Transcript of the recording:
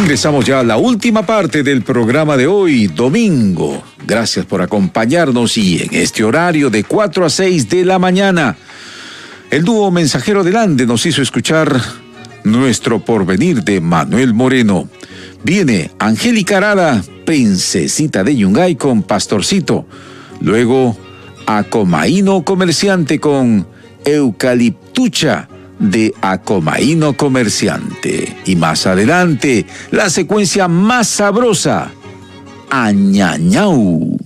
Ingresamos ya a la última parte del programa de hoy, domingo. Gracias por acompañarnos y en este horario de 4 a 6 de la mañana. El dúo Mensajero del Ande nos hizo escuchar Nuestro Porvenir de Manuel Moreno. Viene Angélica Arada, Princesita de Yungay con Pastorcito. Luego Acomaíno Comerciante con Eucaliptucha de Acomaíno Comerciante. Y más adelante, la secuencia más sabrosa, Añañau.